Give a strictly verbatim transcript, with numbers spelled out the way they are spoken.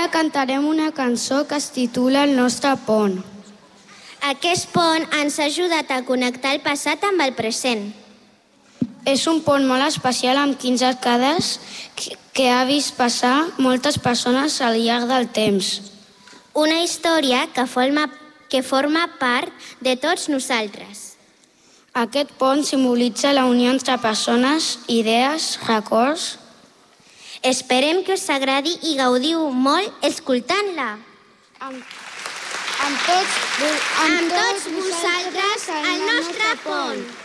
cantarem una cançó que es titula El nostre pont. Aquest pont ens ha ajudat a connectar el passat amb el present. És un pont molt especial amb quinze arcades que ha vist passar moltes persones al llarg del temps. Una història que forma, que forma part de tots nosaltres. Aquest pont simbolitza la unió entre persones, idees, records. Esperem que us agradi i gaudiu molt escoltant-la. Amb, amb, tots, amb, amb tots vosaltres, el nostre pont.